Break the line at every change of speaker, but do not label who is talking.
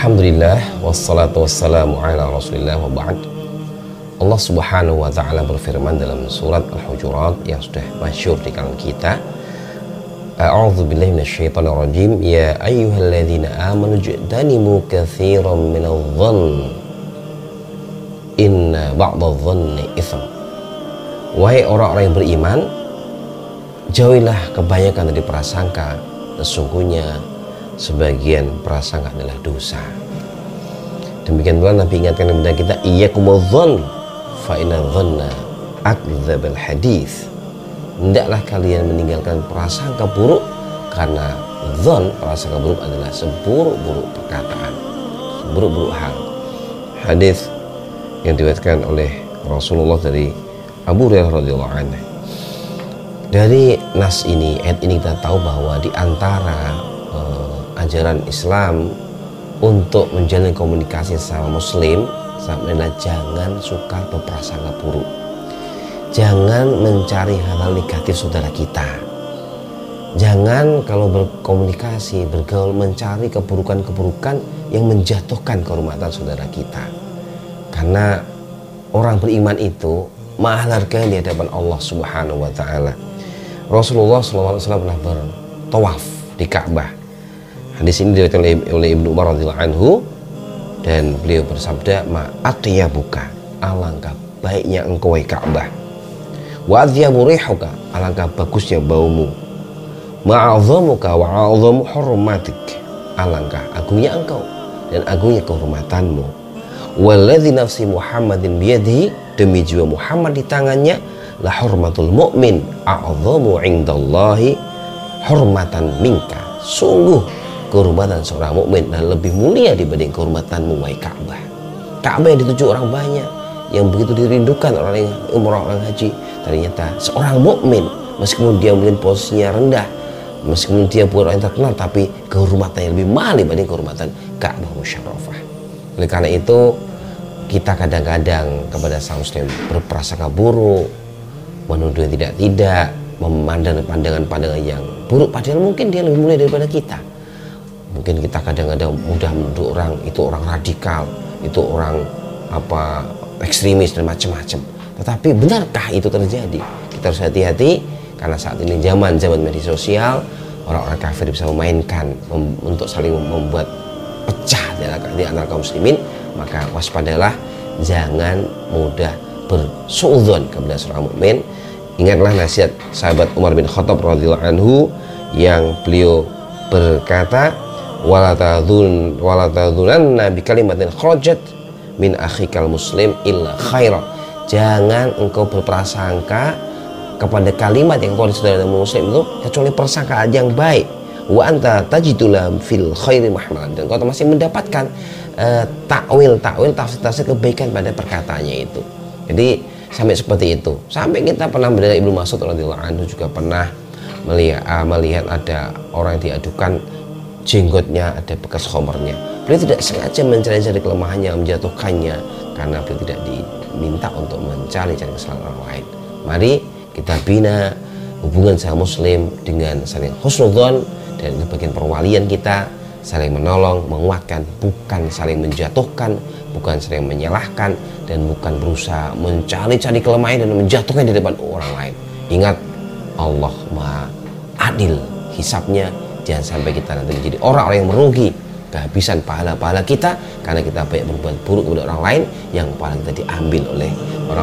Alhamdulillah wassalatu wassalamu ala rasulillah wa ba'd. Allah subhanahu wa ta'ala berfirman dalam surat Al-Hujurat yang sudah masyhur di kalangan kita. A'udzu billahi minasyaitonir rajim. Ya ayyuhalladzina amanu ijtanibu katsiran minadh-dhann inna ba'dadh-dhanni itsm. Wahai orang-orang yang beriman, jauhilah kebanyakan dari prasangka. Sesungguhnya sebagian prasangka adalah dosa. Demikian pula Nabi ingatkan kepada kita, iyyakumudz-dzann fa inna dhanna akdzabul hadits. Hendaklah kalian meninggalkan prasangka buruk, karena dzan, prasangka buruk adalah seburuk-buruk perkataan, seburuk-buruk hal. Hadis yang diriwayatkan oleh Rasulullah dari Abu Hurairah radhiyallahu anhu. Dari nas ini, ayat ini kita tahu bahwa di antara ajaran Islam untuk menjalin komunikasi sama muslim adalah jangan suka berprasangka buruk. Jangan mencari hal-hal negatif saudara kita. Jangan kalau berkomunikasi, bergaul, mencari keburukan-keburukan yang menjatuhkan kehormatan saudara kita. Karena orang beriman itu mahal harganya di hadapan Allah Subhanahu wa ta'ala. Rasulullah SAW pernah bertawaf di Ka'bah. Hadis ini diriwayatkan oleh Ibnu Umar radhiyallahu anhu, dan beliau bersabda, ma'atyabuka, alangkah baiknya engkau wahai Ka'bah, wa athyabu rihuka, alangkah bagusnya baumu, ma'azamuka wa 'azamu hurmatik, alangkah agungnya engkau dan agungnya kehormatanmu, walladzi nafsi Muhammadin biyadihi, demi jiwa Muhammad di tangannya, la hurmatul mu'min a'zamu 'indallahi hurmatan minka, sungguh kehormatan seorang mukmin dan lebih mulia dibanding kehormatanmu wahai Ka'bah. Ka'bah yang dituju orang banyak, yang begitu dirindukan orang yang umrah, orang haji. Ternyata seorang mukmin, meskipun dia mungkin posisinya rendah, meskipun dia bukan orang yang terkenal, tapi kehormatannya lebih mahal dibanding kehormatan Ka'bah musyarrafah. Oleh karena itu, kita kadang-kadang kepada sang muslim berprasangka buruk, menuduh yang tidak-tidak, memandang pandangan-pandangan yang buruk, padahal mungkin dia lebih mulia daripada kita. Mungkin kita kadang-kadang mudah menuduh orang itu orang radikal, itu orang ekstremis dan macam-macam. Tetapi benarkah itu terjadi? Kita harus hati-hati, karena saat ini zaman media sosial, orang-orang kafir bisa memainkan untuk saling membuat pecah di antara kaum muslimin. Maka waspadalah, jangan mudah bersuudzon kepada seorang mukmin. Ingatlah nasihat sahabat Umar bin Khattab radhiyallahu anhu yang beliau berkata, wala tadhunanna bi kalimatin kharajat min akhikal muslim illa khaira. Jangan engkau berprasangka kepada kalimat yang keluar dari saudara muslim itu kecuali persangkaan yang baik. Wa anta tajidula fil khairi mahmalan, dan kau masih mendapatkan takwil, tafsir kebaikan pada perkataannya itu. Jadi sampai seperti itu. Sampai kita pernah mendengar Ibnu Mas'ud radhiyallahu anhu juga pernah melihat ada orang yang diadukan jenggotnya ada bekas khomernya. Beliau tidak sengaja mencari-cari kelemahannya, menjatuhkannya, karena beliau tidak diminta untuk mencari-cari kesalahan orang lain. Mari kita bina hubungan sama muslim dengan saling husnudzon, dan itu bagian perwalian kita, saling menolong, menguatkan, bukan saling menjatuhkan, bukan saling menyalahkan, dan bukan berusaha mencari-cari kelemahan dan menjatuhkan di depan orang lain. Ingat, Allah Maha adil hisabnya. Jangan sampai kita nanti menjadi orang-orang yang merugi, kehabisan pahala-pahala kita karena kita banyak berbuat buruk kepada orang lain, yang pahala kita diambil oleh orang